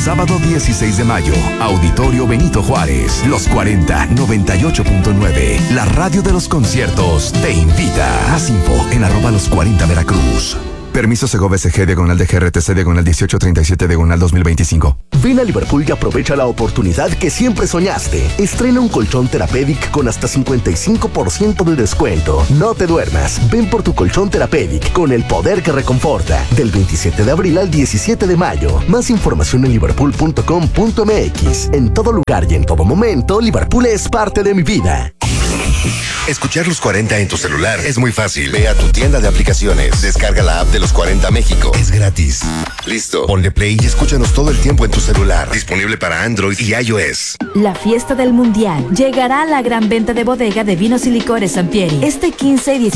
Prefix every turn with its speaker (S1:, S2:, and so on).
S1: Sábado 16 de mayo, Auditorio Benito Juárez, Los 40 98.9. La radio de los conciertos te invita. Más info en @los40 Veracruz. Permiso Segobe SG /DGRTC /1837 /2025.
S2: Ven a Liverpool y aprovecha la oportunidad que siempre soñaste. Estrena un colchón Therapeutic con hasta 55% de descuento. No te duermas. Ven por tu colchón Therapeutic con el poder que reconforta. Del 27 de abril al 17 de mayo. Más información en liverpool.com.mx. En todo lugar y en todo momento, Liverpool es parte de mi vida.
S3: Escuchar Los 40 en tu celular es muy fácil. Ve a tu tienda de aplicaciones, descarga la app de Los 40 México. Es gratis. Listo. Ponle play y escúchanos todo el tiempo en tu celular. Disponible para Android y iOS.
S4: La fiesta del Mundial. Llegará a la gran venta de bodega de vinos y licores Sampieri. Este 15 y